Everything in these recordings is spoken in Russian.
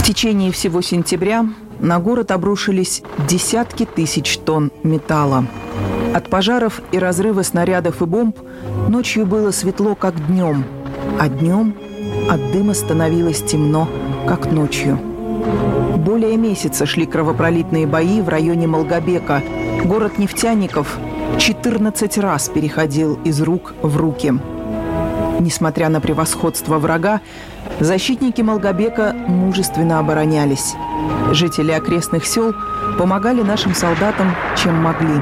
течение всего сентября на город обрушились десятки тысяч тонн металла. От пожаров и разрыва снарядов и бомб ночью было светло, как днем, а днем от дыма становилось темно, как ночью. Более месяца шли кровопролитные бои в районе Малгобека. Город нефтяников 14 раз переходил из рук в руки. Несмотря на превосходство врага, защитники Малгобека мужественно оборонялись. Жители окрестных сел помогали нашим солдатам, чем могли.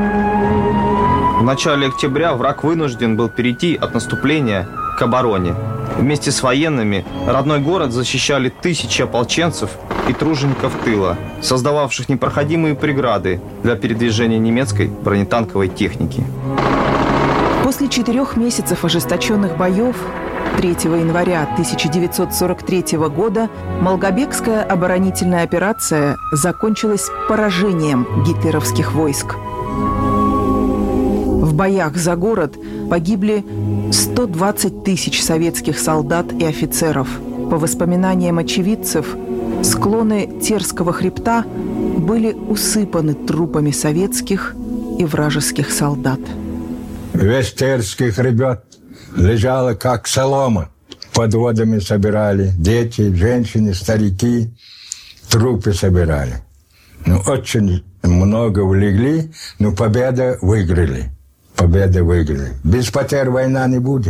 В начале октября враг вынужден был перейти от наступления к обороне. Вместе с военными родной город защищали тысячи ополченцев и тружеников тыла, создававших непроходимые преграды для передвижения немецкой бронетанковой техники. После 4 месяцев ожесточенных боев 3 января 1943 года Малгобекская оборонительная операция закончилась поражением гитлеровских войск. В боях за город погибли 120 тысяч советских солдат и офицеров. По воспоминаниям очевидцев, склоны Терского хребта были усыпаны трупами советских и вражеских солдат. Весь Терский хребет лежало, как солома. Под водами собирали дети, женщины, старики, трупы собирали. Очень много улегли, но победу выиграли. Без потерь война не будет.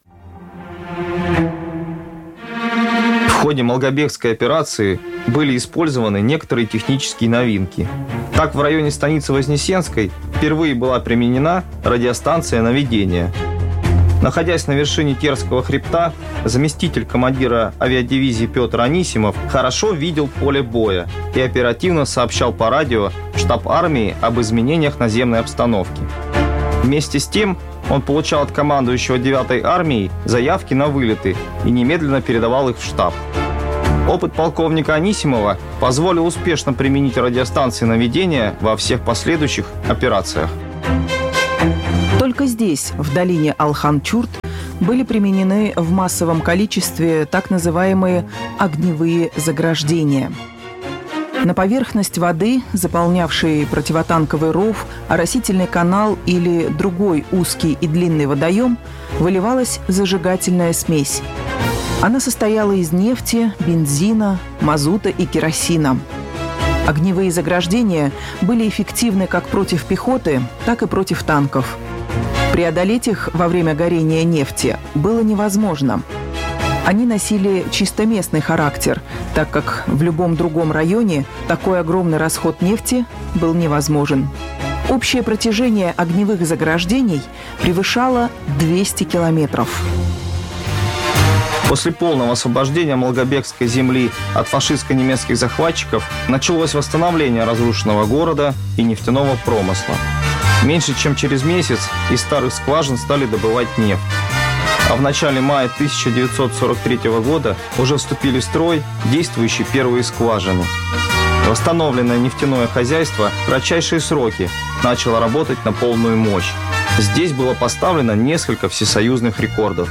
В ходе Малгобекской операции были использованы некоторые технические новинки. Так, в районе станицы Вознесенской впервые была применена радиостанция наведения. Находясь на вершине Терского хребта, заместитель командира авиадивизии Петр Анисимов хорошо видел поле боя и оперативно сообщал по радио в штаб армии об изменениях наземной обстановки. Вместе с тем он получал от командующего 9-й армией заявки на вылеты и немедленно передавал их в штаб. Опыт полковника Анисимова позволил успешно применить радиостанции наведения во всех последующих операциях. Только здесь, в долине Алхан-Чурт, были применены в массовом количестве так называемые огневые заграждения. На поверхность воды, заполнявшей противотанковый ров, оросительный канал или другой узкий и длинный водоем, выливалась зажигательная смесь. Она состояла из нефти, бензина, мазута и керосина. Огневые заграждения были эффективны как против пехоты, так и против танков. Преодолеть их во время горения нефти было невозможно. Они носили чисто местный характер, так как в любом другом районе такой огромный расход нефти был невозможен. Общее протяжение огневых заграждений превышало 200 километров. После полного освобождения Малгобекской земли от фашистско-немецких захватчиков началось восстановление разрушенного города и нефтяного промысла. Меньше чем через месяц из старых скважин стали добывать нефть. А в начале мая 1943 года уже вступили в строй действующие первые скважины. Восстановленное нефтяное хозяйство в кратчайшие сроки начало работать на полную мощь. Здесь было поставлено несколько всесоюзных рекордов.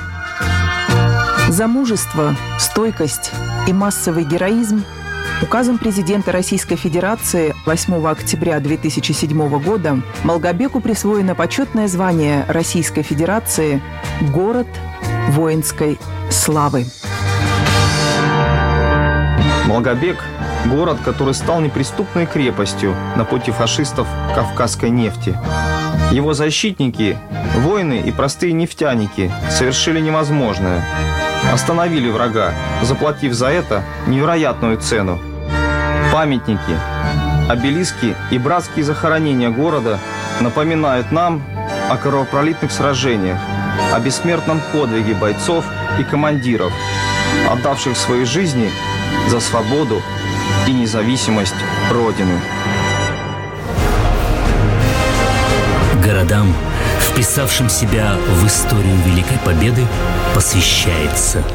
За мужество, стойкость и массовый героизм указом президента Российской Федерации 8 октября 2007 года Малгобеку присвоено почетное звание Российской Федерации «Город воинской славы». Малгобек – город, который стал неприступной крепостью на пути фашистов кавказской нефти. Его защитники, воины и простые нефтяники совершили невозможное. Остановили врага, заплатив за это невероятную цену. Памятники, обелиски и братские захоронения города напоминают нам о кровопролитных сражениях, о бессмертном подвиге бойцов и командиров, отдавших свои жизни за свободу и независимость Родины. Городам, вписавшим себя в историю Великой Победы, посвящается